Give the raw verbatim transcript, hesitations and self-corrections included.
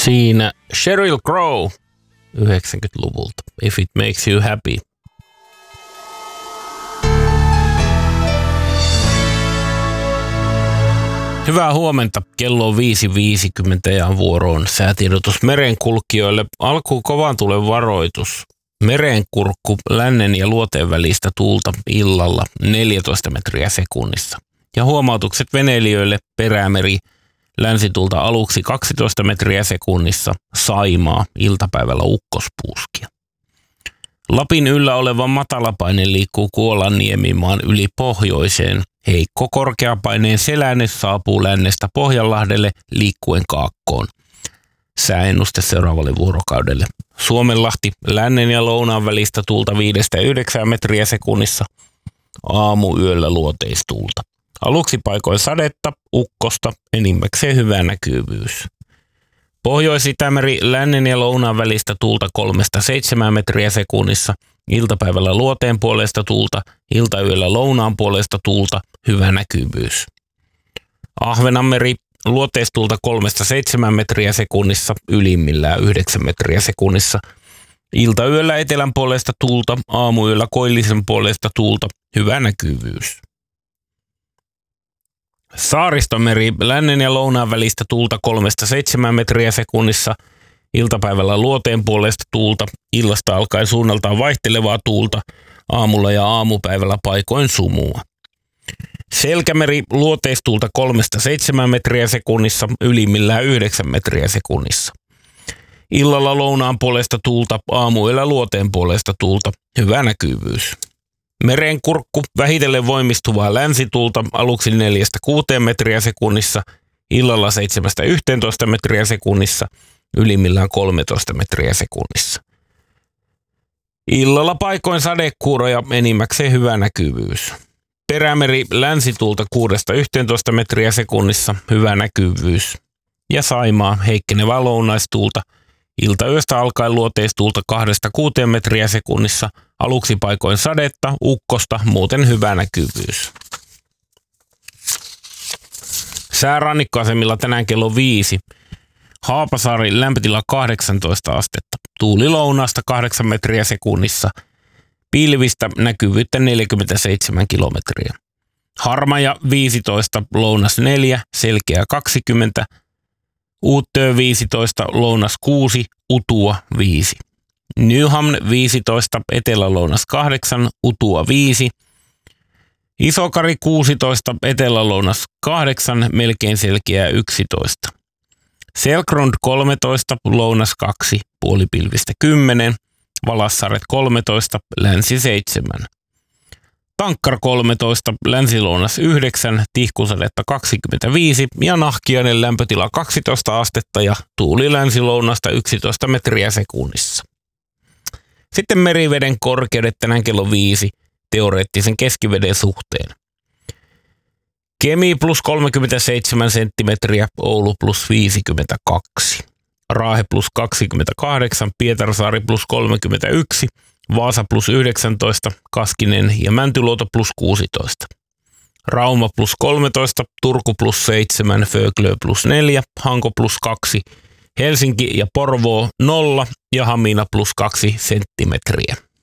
Siinä Sheryl Crow yhdeksänkymmentäluvulta. If it makes you happy. Hyvää huomenta. Kello on viisi viisikymmentä ja vuoroon säätiedotus merenkulkijoille. Alkuun kovan tulen varoitus. Merenkurkku lännen ja luoteen välistä tuulta illalla neljätoista metriä sekunnissa. Ja huomautukset veneilijöille: Perämeri länsituulta aluksi kaksitoista metriä sekunnissa, Saimaa iltapäivällä ukkospuuskia. Lapin yllä oleva matalapaine liikkuu Kuolanniemimaan yli pohjoiseen. Heikko korkeapaineen selänne saapuu lännestä Pohjanlahdelle liikkuen kaakkoon. Sääennuste seuraavalle vuorokaudelle: Suomenlahti lännen ja lounaan välistä tuulta viidestä yhdeksään metriä sekunnissa, aamuyöllä luoteistuulta. Aluksi paikoin sadetta, ukkosta, enimmäkseen hyvä näkyvyys. Pohjois-Itämeri lännen ja lounaan välistä tuulta kolmesta seitsemään metriä sekunnissa, iltapäivällä luoteen puolesta tuulta, iltayöllä lounaan puolesta tuulta, hyvä näkyvyys. Ahvenanmeri luoteistuulta kolmesta seitsemään metriä sekunnissa, ylimmillään yhdeksän metriä sekunnissa. Iltayöllä etelän puolesta tuulta, aamuyöllä koillisen puolesta tuulta, hyvä näkyvyys. Saaristomeri lännen ja lounaan välistä tuulta kolmesta seitsemään metriä sekunnissa, iltapäivällä luoteen puolesta tuulta, illasta alkaen suunnaltaan vaihtelevaa tuulta, aamulla ja aamupäivällä paikoin sumua. Selkämeri luoteistuulta kolmesta seitsemään metriä sekunnissa, ylimmillään yhdeksän metriä sekunnissa. Illalla lounaan puolesta tuulta, aamuyöllä luoteen puolesta tuulta, hyvä näkyvyys. Merenkurkku vähitellen voimistuvaa länsituulta aluksi neljästä kuuteen metriä sekunnissa, illalla seitsemästä yhteentoista metriä sekunnissa, ylimmillään kolmetoista metriä sekunnissa. Illalla paikoin sadekuuroja, enimmäkseen hyvä näkyvyys. Perämeri länsituulta kuudesta yhteentoista metriä sekunnissa, hyvä näkyvyys. Ja Saimaa heikkenevää lounaistuulta, iltayöstä alkaen luoteistuulta kahdesta kuuteen metriä sekunnissa, aluksi paikoin sadetta, ukkosta, muuten hyvä näkyvyys. Sää rannikkoasemilla tänään kello viisi. Haapasaari lämpötila kahdeksantoista astetta. Tuuli lounaasta kahdeksan metriä sekunnissa. Pilvistä näkyvyyttä neljäkymmentäseitsemän kilometriä. Harmaja viisitoista, lounas neljä, selkeä kaksikymmentä. Uuttöö viisitoista, lounas kuusi, utua viisi. Nyhamn viisitoista, etelälounas kahdeksan, utua viisi. Isokari kuusitoista, etelälounas kahdeksan, melkein selkeää yksitoista. Selkrond kolmetoista, lounas kaksi, puolipilvistä kymmenen. Valassaaret kolmetoista, länsi seitsemän. Tankkar kolmetoista, länsilounas yhdeksän, tihkusadetta kaksikymmentäviisi ja Nahkiainen lämpötila kaksitoista astetta ja tuuli länsilounasta yksitoista metriä sekunnissa. Sitten meriveden korkeudet tänään kello viisi teoreettisen keskiveden suhteen. Kemi plus kolmekymmentäseitsemän senttimetriä, Oulu plus viisikymmentäkaksi. Raahe plus kaksikymmentäkahdeksan, Pietarsaari plus kolmekymmentäyksi, Vaasa plus yhdeksäntoista, Kaskinen ja Mäntyluoto plus kuusitoista. Rauma plus kolmetoista, Turku plus seitsemän, Föglö plus neljä, Hanko plus kaksi, Helsinki ja Porvoo nolla ja Hamina plus kaksi senttimetriä.